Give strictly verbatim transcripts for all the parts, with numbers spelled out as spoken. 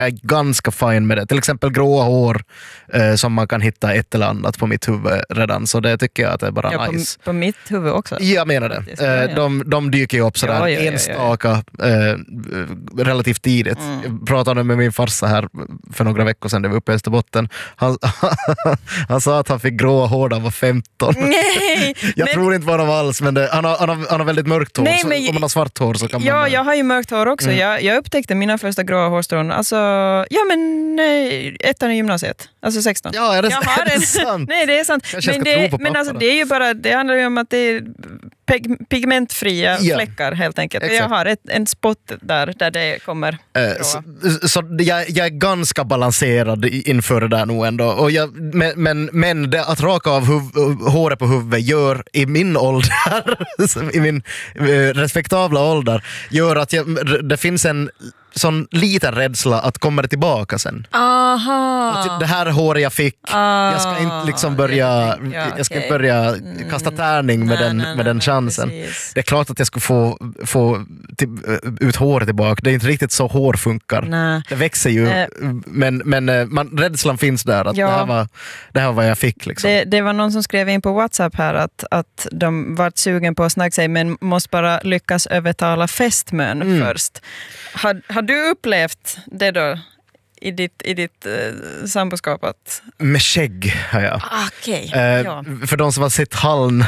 Jag är ganska fin med det. Till exempel gråa hår eh, som man kan hitta ett eller annat på mitt huvud redan. Så det tycker jag att det är bara ja, nice. På, på mitt huvud också. Jag menar det. Ja, ja. Eh, de, de dyker ju upp sådär ja, ja, ja, ja. enstaka eh, relativt tidigt. Mm. Jag pratade med min farsa här för några veckor sedan. Det var uppe i Österbotten. Han, han sa att han fick gråa hår när han var femton. Nej! jag men... tror inte på honom alls, men det, han, har, han, har, han har väldigt mörkt hår. Nej, men... så, om man har svart hår så kan ja, man... Ja, jag har ju mörkt hår också. Mm. Jag, jag upptäckte mina första gråa hårstrån. Alltså, ja men nej, ettan i gymnasiet. Alltså sexton. Ja, är det, jag har är det en... sant? Nej, det är sant. Kanske men det, men alltså, det är ju bara, det handlar ju om att det är pig- pigmentfria ja. fläckar helt enkelt. Exakt. Jag har ett, en spot där, där det kommer uh, så, så jag, jag är ganska balanserad inför det där nog ändå. Och jag, men men, men det, att raka av huv, håret på huvudet gör i min ålder, i min uh, respektabla ålder, gör att jag, det finns en sån liten rädsla att kommer det tillbaka sen. Aha. Att det här håret jag fick, ah, jag ska inte liksom börja okay. ja, jag ska okay. börja mm. kasta tärning med nej, den nej, med den nej, chansen. Precis. Det är klart att jag skulle få få till, ut håret tillbaka. Det är inte riktigt så hår funkar. Nej. Det växer ju eh. men men man, rädslan finns där att ja. det här var det här var vad jag fick liksom. Det, det var någon som skrev in på WhatsApp här att att de var sugen på att snacka sig men måste bara lyckas övertala fästmön mm. först. Har, har du upplevt det då i ditt, i ditt uh, samboskap? Att... Med skägg har jag. Okej, okay. eh, ja. För de som har sett Halln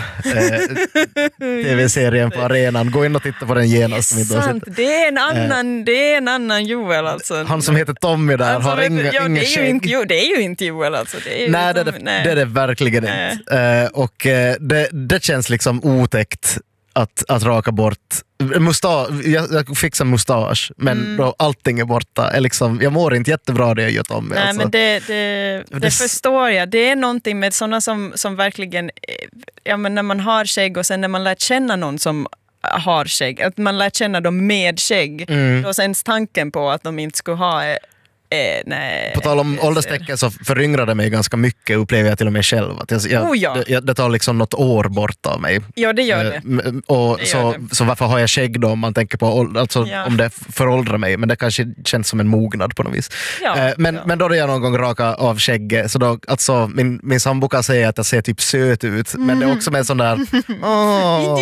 eh, tv-serien på arenan, gå in och titta på den genast. Det är sant, det är en annan, eh, det är en annan Joel alltså. Han som heter Tommy där har heter, inga, ja, inga det, är skägg. ju inte, jo, det är ju inte Joel alltså. Det är nej, det är det, nej, det är det verkligen nej. inte. Eh, och eh, det, det känns liksom otäckt att, att raka bort mustasch. Jag, jag fixar mustasch men mm. då allting är borta är liksom, jag mår inte jättebra det jag gör Tommy. Nej, alltså. men det, det, det, det förstår jag. Det är någonting med sådana som, som verkligen ja, men när man har skägg och sen när man lär känna någon som har skägg, att man lär känna dem med skägg mm. då sen tanken på att de inte skulle ha Eh, nej, på tal om ålderstecken så föryngrade mig ganska mycket, upplever jag till och med själv. Att jag, jag, oh ja. det, det tar liksom något år bort av mig. Ja, det gör det. Eh, och det så, gör det. så varför har jag skägg då om man tänker på alltså, ja. om det föråldrar mig, men det kanske känns som en mognad på något vis. Ja, eh, men, ja. men då är jag någon gång raka av skägg, så då, alltså, min, min sambo kan säga att jag ser typ söt ut, mm. men det är också med sån där åh.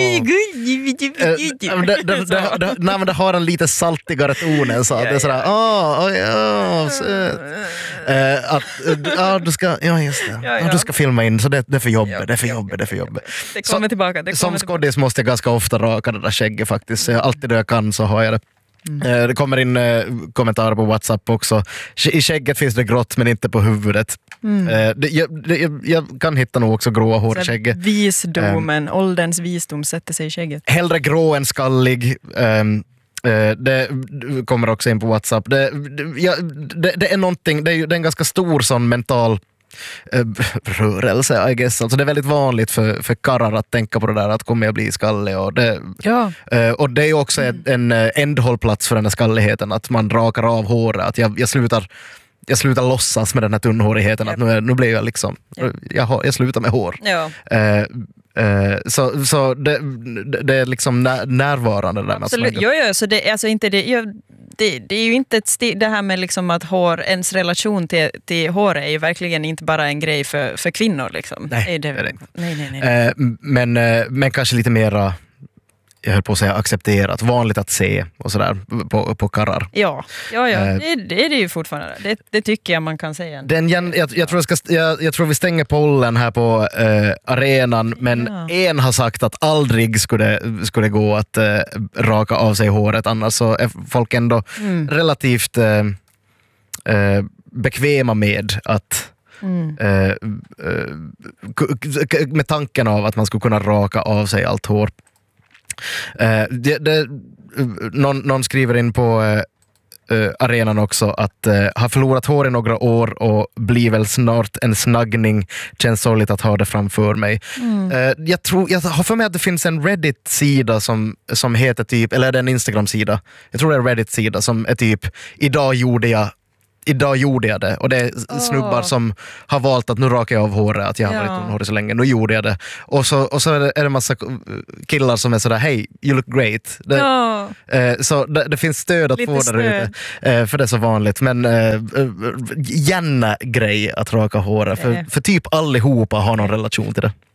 det, det, det, det, nej, men det har en lite saltigare tonen så ja, det är sådär, åh, oh, ja, söt. Uh, att uh, du ska ja just det. Ja, ja. Du ska filma in så det, det är för jobbet, ja, det är för jobbet, det är för jobbet. Det kommer så, tillbaka, det kommer som skådis måste jag ganska ofta raka det där skägget faktiskt. Så alltid då jag kan så har jag det. Mm. Uh, det kommer in uh, kommentarer på WhatsApp också. I skägget finns det grått men inte på huvudet. Mm. Uh, det, jag, det, jag, jag kan hitta nog också gråa hår i skägget. Visdomen, um, ålderns visdom sätter sig i skägget. Hellre grå än skallig. Um, Uh, det kommer också in på WhatsApp. Det, det, ja, det, det är någonting, det är, det är en ganska stor sån mental uh, rörelse, I guess. Alltså det är väldigt vanligt för, för karrar att tänka på det där, att kommer jag bli skallig och det, ja. uh, och det är också mm. en, en ändhållplats för den här skalligheten, att man rakar av håret, att jag, jag slutar jag slutar låtsas med den här tunnhårigheten, yep. att nu, är, nu blir jag liksom yep. jag, har, jag slutar med hår. Ja. Uh, Uh, så så det, det är liksom när, närvarande där. Absolut, jo, jo, så det, alltså inte det, jo, det, det är ju inte ett sti, det här med liksom att hår, ens relation till, till hår är ju verkligen inte bara en grej för, för kvinnor liksom. Nej, det, det är det inte. Nej, nej, nej. Uh, men, uh, men kanske lite mera, jag höll på att säga accepterat, vanligt att se och sådär på, på karrar. Ja, ja, ja. Uh, det, det är det ju fortfarande. Det, det tycker jag man kan säga. Den, jag, jag, jag, tror jag, ska, jag, jag tror vi stänger pollen här på uh, arenan, men ja. en har sagt att aldrig skulle, skulle gå att uh, raka av sig håret, annars så är folk ändå mm. relativt uh, uh, bekväma med att Mm. Uh, uh, med tanken av att man skulle kunna raka av sig allt hår. Uh, det, det, någon, någon skriver in på uh, uh, arenan också att uh, har förlorat hår i några år och blir väl snart en snaggning. Känns sorgligt att ha det framför mig. Mm. Uh, jag, tror, jag har för mig att det finns en Reddit-sida som, som heter typ, eller är det en Instagram-sida? Jag tror det är en Reddit-sida som är typ, idag gjorde jag idag gjorde jag det. Och det är Oh. snubbar som har valt att nu rakar jag av håret, att jag har Ja. varit tunnhårig så länge. Nu gjorde jag det. Och så, och så är det, är det massa killar som är sådär, hey, you look great. Det, Ja. eh, så det, det finns stöd att Lite få där stöd. ute. Eh, för det är så vanligt. Men eh, eh, gärna grej att raka håret. För, Eh. för typ allihopa har någon relation till det.